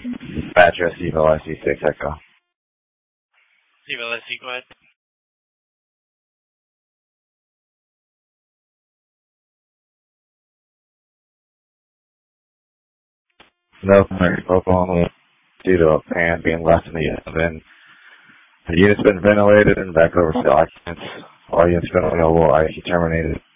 Address Evo IC6 Echo. Evo IC, go ahead. No propane due to a fan being left in the unit. Then the unit's been ventilated and back over to the occupants. All units been available, IC terminated.